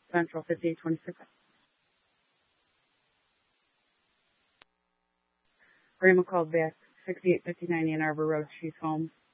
Central 5826. Grandma called back 6859 Ann Arbor Road. She's home.